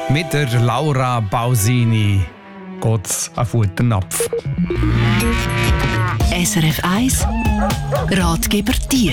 Mit der Laura Bausini geht's auf Futternapf. SRF 1 Ratgeber Tier.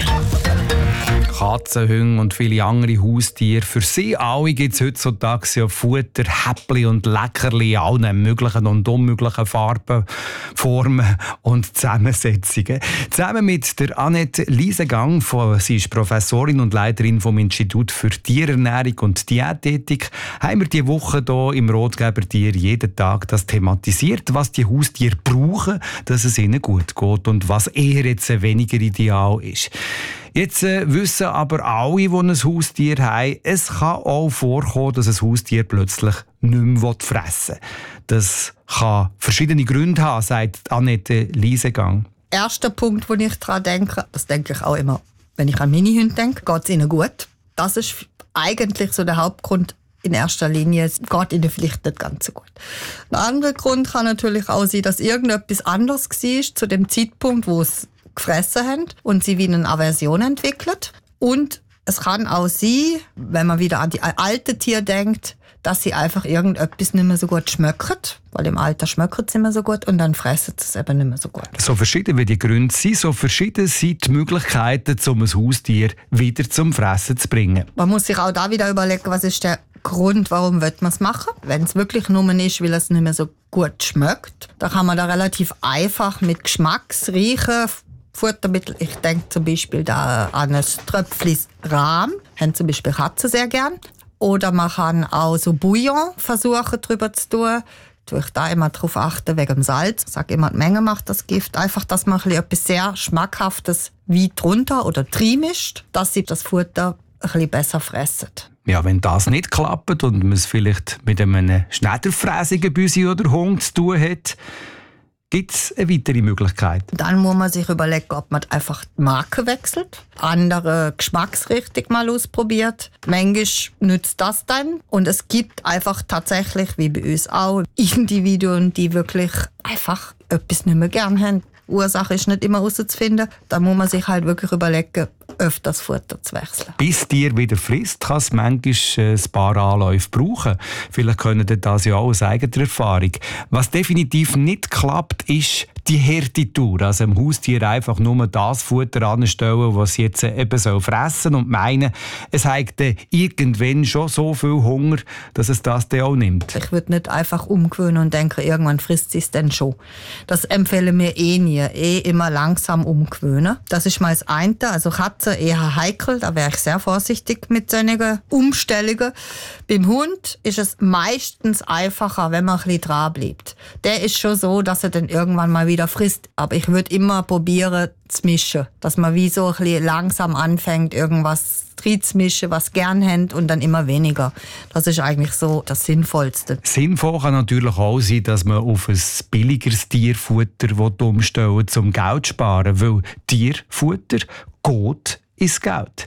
Katzen, Hunde und viele andere Haustiere. Für sie alle gibt es heutzutage ja Futter, Häppli und Leckerli in allen möglichen und unmöglichen Farben, Formen und Zusammensetzungen. Zusammen mit der Annette Liesegang, sie ist Professorin und Leiterin vom Institut für Tierernährung und Diätetik, haben wir diese Woche hier im Ratgeber Tier jeden Tag das thematisiert, was die Haustiere brauchen, dass es ihnen gut geht und was eher jetzt weniger ideal ist. Jetzt wissen aber alle, die ein Haustier haben, es kann auch vorkommen, dass ein Haustier plötzlich nicht mehr fressen will. Das kann verschiedene Gründe haben, sagt Annette Liesegang. Erster Punkt, wo ich daran denke, das denke ich auch immer, wenn ich an meine Hunde denke, geht es ihnen gut. Das ist eigentlich so der Hauptgrund. In erster Linie, es geht ihnen vielleicht nicht ganz so gut. Ein anderer Grund kann natürlich auch sein, dass irgendetwas anderes war zu dem Zeitpunkt, wo es gefressen haben und sie wie eine Aversion entwickelt. Und es kann auch sein, wenn man wieder an die alten Tiere denkt, dass sie einfach irgendetwas nicht mehr so gut schmecken, weil im Alter schmecken sie nicht mehr so gut und dann fressen sie es eben nicht mehr so gut. So verschieden wie die Gründe sind, so verschieden sind die Möglichkeiten, um ein Haustier wieder zum Fressen zu bringen. Man muss sich auch da wieder überlegen, was ist der Grund, warum will man es machen. Wenn es wirklich nur ist, weil es nicht mehr so gut schmeckt, dann kann man da relativ einfach mit geschmacksreichen Futtermittel, ich denke zum Beispiel da an ein Tröpfchen Rahm, haben zum Beispiel Katzen sehr gern. Oder man kann auch so Bouillon versuchen drüber zu tun. Tue ich da immer darauf achten, wegen dem Salz. Ich sage immer, die Menge macht das Gift. Einfach, dass man etwas sehr Schmackhaftes wie drunter oder reinmischt, dass sie das Futter ein bisschen besser fressen. Ja, wenn das nicht klappt und man es vielleicht mit einem schneiderfräsigen Büsi oder Hund zu tun hat, gibt es eine weitere Möglichkeit? Dann muss man sich überlegen, ob man einfach die Marke wechselt, andere Geschmacksrichtung mal ausprobiert. Manchmal nützt das dann. Und es gibt einfach tatsächlich, wie bei uns auch, Individuen, die wirklich einfach etwas nicht mehr gern haben. Die Ursache ist nicht immer herauszufinden. Da muss man sich halt wirklich überlegen, öfters Futter zu wechseln. Bis das Tier wieder frisst, kann es manchmal ein paar Anläufe brauchen. Vielleicht können das ja auch aus eigener Erfahrung. Was definitiv nicht klappt, ist die Härtetour. Also dem Haustier einfach nur das Futter anstellen, was sie jetzt eben fressen soll und meinen, es hat irgendwann schon so viel Hunger, dass es das dann auch nimmt. Ich würde nicht einfach umgewöhnen und denken, irgendwann frisst sie es dann schon. Das empfehlen wir nie. Immer langsam umgewöhnen. Das ist mal das eine. Also Katzen eher heikel, da wäre ich sehr vorsichtig mit solchen Umstellungen. Beim Hund ist es meistens einfacher, wenn man ein bisschen dran bleibt. Der ist schon so, dass er dann irgendwann mal wieder frisst. Aber ich würde immer probieren zu mischen, dass man wie so ein bisschen langsam anfängt, irgendwas zu mischen, was gern haben und dann immer weniger. Das ist eigentlich so das Sinnvollste. Sinnvoll kann natürlich auch sein, dass man auf ein billigeres Tierfutter umstellen will, um Geld zu sparen, weil Tierfutter geht ins Geld.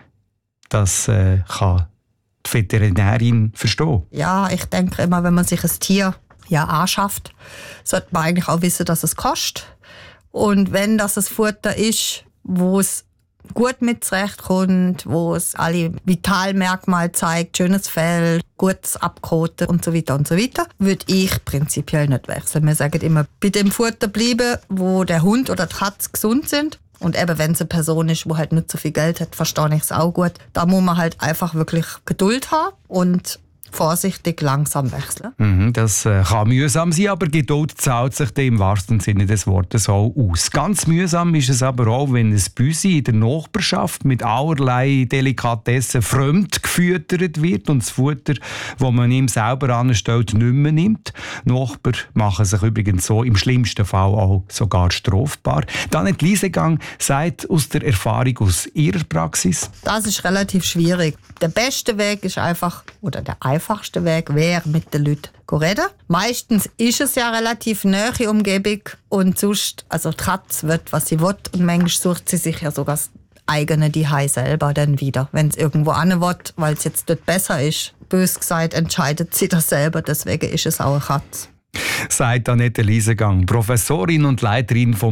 Das kann die Veterinärin verstehen. Ja, ich denke immer, wenn man sich ein Tier anschafft, sollte man eigentlich auch wissen, dass es kostet. Und wenn das ein Futter ist, wo es gut mit zurechtkommt, wo es alle Vitalmerkmale zeigt, schönes Fell, gutes Abkoten und so weiter, würde ich prinzipiell nicht wechseln. Wir sagen immer, bei dem Futter bleiben, wo der Hund oder die Katze gesund sind. Und eben, wenn es eine Person ist, die halt nicht so viel Geld hat, verstehe ich es auch gut. Da muss man halt einfach wirklich Geduld haben und vorsichtig langsam wechseln. Das kann mühsam sein, aber Geduld zahlt sich im wahrsten Sinne des Wortes auch aus. Ganz mühsam ist es aber auch, wenn ein Büsi in der Nachbarschaft mit allerlei Delikatessen fremd gefüttert wird und das Futter, das man ihm selber anstellt, nicht mehr nimmt. Nachbarn machen sich übrigens so im schlimmsten Fall auch sogar strafbar. Annette Liesegang sagt aus der Erfahrung aus ihrer Praxis: Das ist relativ schwierig. Der beste Weg ist einfach, oder der einfachste Weg wäre, mit den Leuten reden. Meistens ist es ja relativ nahe Umgebung und sonst, also die Katze wird, was sie will und manchmal sucht sie sich ja sogar das eigene Zuhause selber dann wieder, wenn es irgendwo hin will, weil es jetzt dort besser ist. Bös gesagt, entscheidet sie das selber, deswegen ist es auch eine Katze. Sagt Annette Liesegang, Professorin und Leiterin vom